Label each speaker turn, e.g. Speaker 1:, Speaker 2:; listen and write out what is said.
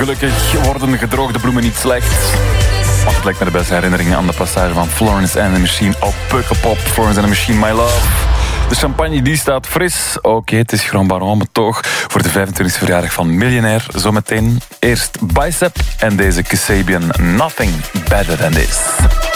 Speaker 1: Gelukkig worden gedroogde bloemen niet slecht. Want het lijkt me de beste herinneringen aan de passage van Florence and the Machine op Pukkelpop. Florence and the Machine, my love. De champagne die staat fris. Oké, het is Grand Baron, maar toch voor de 25e verjaardag van Miljonair. Zometeen eerst Bicep en deze Kasabian Nothing Better Than This.